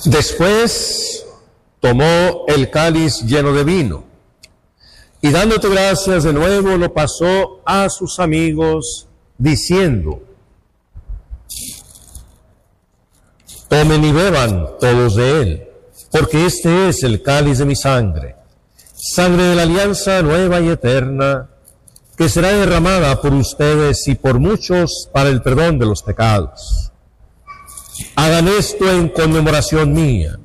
Después tomó el cáliz lleno de vino y dándote gracias de nuevo lo pasó a sus amigos diciendo: tomen y beban todos de él, porque este es el cáliz de mi sangre, sangre de la alianza nueva y eterna, que será derramada por ustedes y por muchos para el perdón de los pecados. Hagan esto en conmemoración mía.